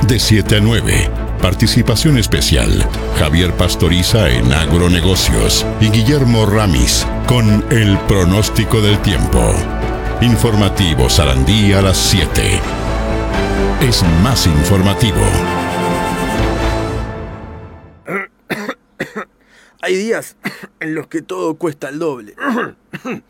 de 7 a 9. Participación especial: Javier Pastoriza en Agronegocios y Guillermo Ramis con El Pronóstico del Tiempo. Informativo Sarandí a las 7. Es más informativo. Hay días en los que todo cuesta el doble.